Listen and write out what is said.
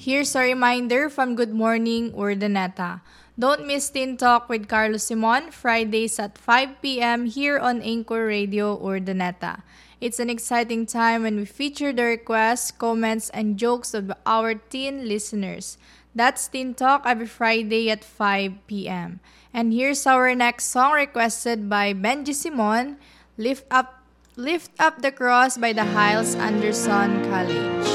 Here's a reminder from Good Morning Urdaneta. Don't miss Teen Talk with Carlos Simon, Fridays at 5 p.m. here on Anchor Radio Urdaneta. It's an exciting time when we feature the requests, comments, and jokes of our teen listeners. That's Teen Talk every Friday at 5 p.m. And here's our next song requested by Benji Simon, Lift Up the Cross by the Hiles Anderson College.